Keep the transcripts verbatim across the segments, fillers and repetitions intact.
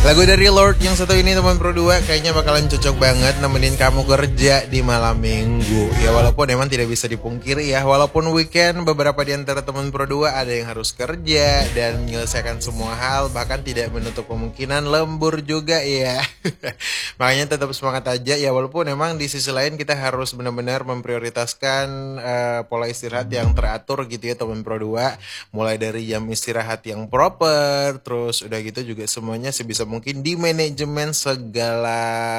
Lagu dari Lord yang satu ini teman Pro dua kayaknya bakalan cocok banget nemenin kamu kerja di malam minggu. Ya walaupun emang tidak bisa dipungkiri ya, walaupun weekend beberapa di antara teman Pro dua ada yang harus kerja dan menyelesaikan semua hal, bahkan tidak menutup kemungkinan lembur juga ya. Makanya tetap semangat aja ya, walaupun emang di sisi lain kita harus benar-benar memprioritaskan uh, pola istirahat yang teratur gitu ya teman Pro dua. Mulai dari jam istirahat yang proper, terus udah gitu juga semuanya sebisa mungkin di manajemen segala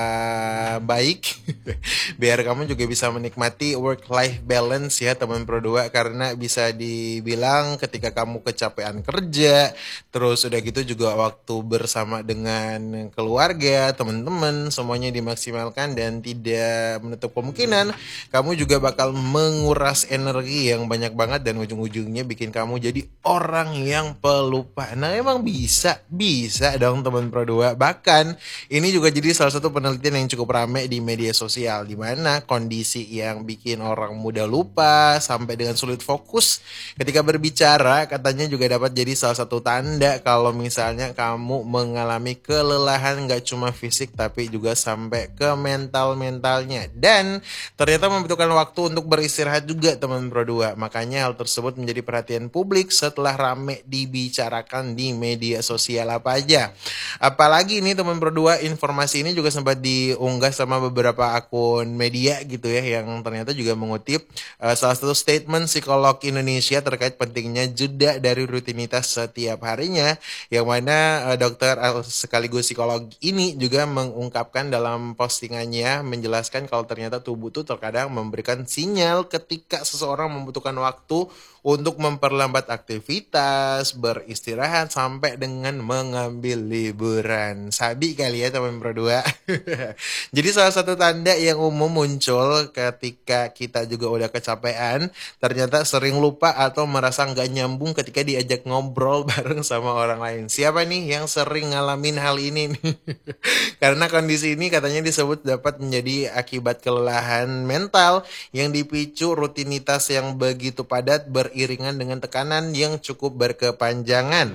baik biar kamu juga bisa menikmati work life balance ya teman Pro dua, karena bisa dibilang ketika kamu kecapean kerja terus udah gitu juga waktu bersama dengan keluarga, teman-teman semuanya dimaksimalkan dan tidak menutup kemungkinan kamu juga bakal menguras energi yang banyak banget dan ujung-ujungnya bikin kamu jadi orang yang pelupa. Nah emang bisa, bisa dong teman Pro dua. Bahkan ini juga jadi salah satu penelitian yang cukup rame di media sosial, di mana kondisi yang bikin orang mudah lupa sampai dengan sulit fokus ketika berbicara katanya juga dapat jadi salah satu tanda kalau misalnya kamu mengalami kelelahan gak cuma fisik tapi juga sampai ke mental-mentalnya, dan ternyata membutuhkan waktu untuk beristirahat juga teman Pro dua. Makanya hal tersebut menjadi perhatian publik setelah rame dibicarakan di media sosial apa aja. Apalagi ini teman Pro dua, informasi ini juga sempat diunggah sama beberapa akun media gitu ya, yang ternyata juga mengutip uh, salah satu statement psikolog Indonesia terkait pentingnya jeda dari rutinitas setiap harinya, yang mana uh, dokter uh, sekaligus psikolog ini juga mengungkapkan dalam postingannya menjelaskan kalau ternyata tubuh tuh terkadang memberikan sinyal ketika seseorang membutuhkan waktu untuk memperlambat aktivitas, beristirahat, sampai dengan mengambil liburan. Sabi kali ya teman Pro dua. Jadi salah satu tanda yang umum muncul ketika kita juga udah kecapean, ternyata sering lupa atau merasa nggak nyambung ketika diajak ngobrol bareng sama orang lain. Siapa nih yang sering ngalamin hal ini nih? Karena kondisi ini katanya disebut dapat menjadi akibat kelelahan mental yang dipicu rutinitas yang begitu padat beriringan dengan tekanan yang cukup berkepanjangan.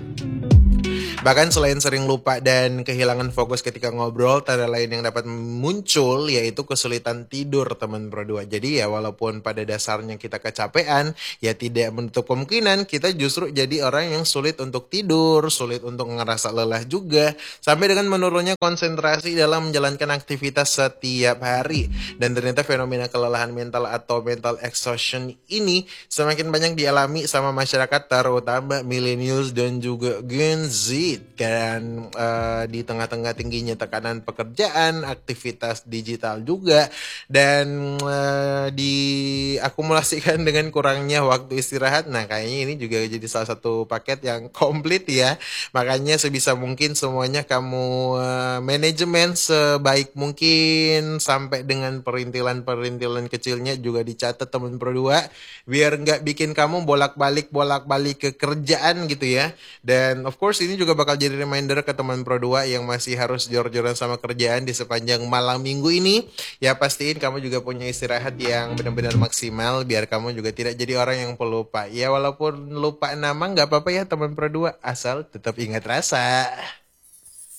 Bahkan selain sering lupa dan kehilangan fokus ketika ngobrol, tanda lain yang dapat muncul yaitu kesulitan tidur teman Pro dua. Jadi ya walaupun pada dasarnya kita kecapean, ya tidak menutup kemungkinan kita justru jadi orang yang sulit untuk tidur, sulit untuk ngerasa lelah juga, sampai dengan menurunnya konsentrasi dalam menjalankan aktivitas setiap hari. Dan ternyata fenomena kelelahan mental atau mental exhaustion ini semakin banyak dialami sama masyarakat terutama millennials dan juga Gen Z. Dan uh, di tengah-tengah tingginya tekanan pekerjaan, aktivitas digital juga, dan uh, diakumulasikan dengan kurangnya waktu istirahat. Nah kayaknya ini juga jadi salah satu paket yang komplit ya. Makanya sebisa mungkin semuanya kamu uh, manajemen sebaik mungkin, sampai dengan perintilan-perintilan kecilnya juga dicatat teman Pro dua, biar nggak bikin kamu bolak-balik bolak-balik ke kerjaan gitu ya. Dan of course ini juga bakal jadi reminder ke teman Pro dua yang masih harus jor-joran sama kerjaan di sepanjang malam minggu ini. Ya pastiin kamu juga punya istirahat yang benar-benar maksimal biar kamu juga tidak jadi orang yang pelupa. Ya walaupun lupa nama nggak apa-apa ya teman Pro dua, asal tetap ingat rasa.